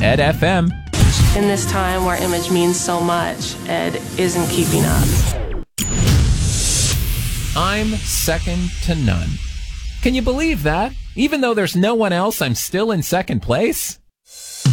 Ed FM. In this time where image means so much, Ed isn't keeping up. I'm second to none. Can you believe that? Even though there's no one else, I'm still in second place?